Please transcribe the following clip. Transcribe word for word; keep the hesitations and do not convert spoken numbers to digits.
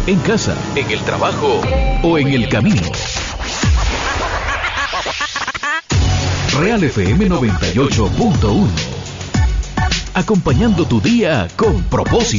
en casa, en el trabajo o en el camino. Real F M noventa y ocho punto uno. Acompañando tu día con propósito.